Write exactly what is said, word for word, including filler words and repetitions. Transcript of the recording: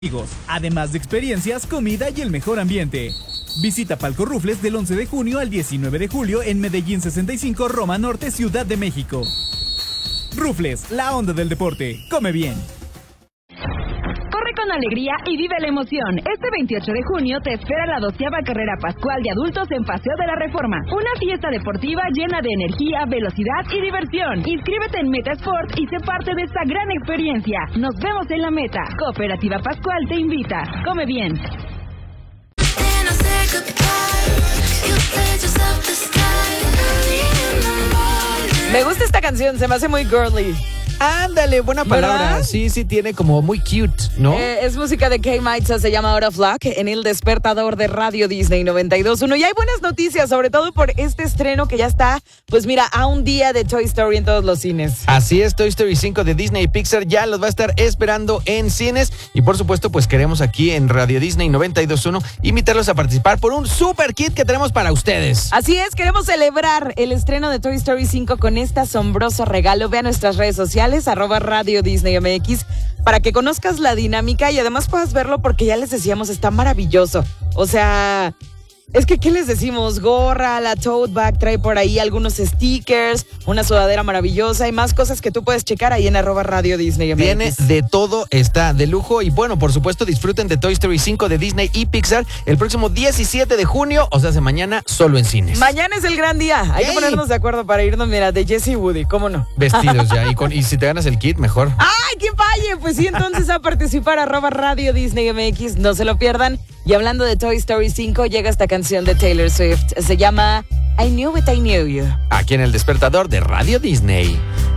amigos, además de experiencias, comida y el mejor ambiente. Visita Palco Rufles del once de junio al diecinueve de julio en Medellín sesenta y cinco, Roma Norte, Ciudad de México. Rufles, la onda del deporte. Come bien. Corre con alegría y vive la emoción. Este veintiocho de junio te espera la doceava carrera pascual de adultos en Paseo de la Reforma. Una fiesta deportiva llena de energía, velocidad y diversión. Inscríbete en Meta Sport y sé parte de esta gran experiencia. Nos vemos en la meta. Cooperativa Pascual te invita. Come bien. Me gusta esta canción, se me hace muy girly. Ándale, buena palabra. ¿Verdad? Sí, sí, tiene como muy cute, ¿no? Eh, es música de K-Mites, se llama Out of Luck, en el despertador de Radio Disney noventa y dos punto uno. Y hay buenas noticias, sobre todo por este estreno que ya está, pues mira, a un día de Toy Story en todos los cines. Así es, Toy Story cinco de Disney y Pixar ya los va a estar esperando en cines. Y por supuesto, pues queremos aquí en Radio Disney noventa y dos punto uno invitarlos a participar por un super kit que tenemos para ustedes. Así es, queremos celebrar el estreno de Toy Story cinco con este asombroso regalo. Ve a nuestras redes sociales, arroba Radio Disney M X, para que conozcas la dinámica y además puedas verlo porque ya les decíamos, está maravilloso. O sea, es que, ¿qué les decimos? Gorra, la tote bag trae por ahí algunos stickers, una sudadera maravillosa y más cosas que tú puedes checar ahí en arroba Radio Disney M X. Tiene de todo, está de lujo y bueno, por supuesto, disfruten de Toy Story cinco de Disney y Pixar el próximo diecisiete de junio, o sea, de mañana, solo en cines. Mañana es el gran día, hay ¡Ey! que ponernos de acuerdo para irnos, mira, de Jessie y Woody, ¿cómo no? Vestidos ya, y, con, y si te ganas el kit, mejor. ¡Ay, qué falle! Pues sí, entonces a participar, arroba Radio Disney M X, no se lo pierdan. Y hablando de Toy Story cinco, llega esta canción de Taylor Swift. Se llama I Knew It, I Knew You. Aquí en el despertador de Radio Disney.